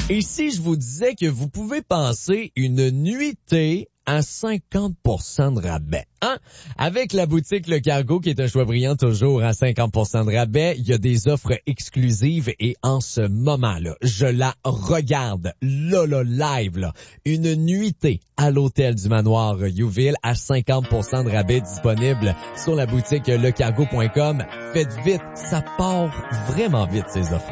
Et si je vous disais que vous pouvez passer une nuitée à 50% de rabais, hein? Avec la boutique Le Cargo, qui est un choix brillant toujours à 50% de rabais, il y a des offres exclusives et en ce moment-là, je la regarde, là, live, là. Une nuitée à l'hôtel du Manoir Youville à 50% de rabais disponible sur la boutique lecargo.com. Faites vite, ça part vraiment vite ces offres.